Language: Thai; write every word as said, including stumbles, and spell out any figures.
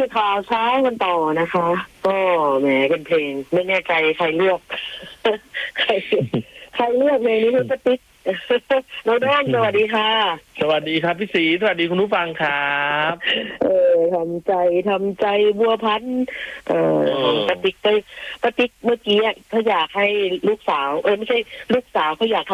ข่าวเช้ากันต่อนะคะก็แหมเป็นเพลงไม่แน่ใจใครเลือก ใครใครเลือกเพลงนี้คุณสติ๊กน้องด้อมสวัสดีค่ะสวัสดีครับพี่ศรีสวัสดีคุณผู้ฟังครับเออทำใจทำใจบัวพันธุ์เออของปาติ๊กไปปาติ๊กเมื่อกี้เขาอยากให้ลูกสาวเออไม่ใช่ลูกสาวเขาอยากท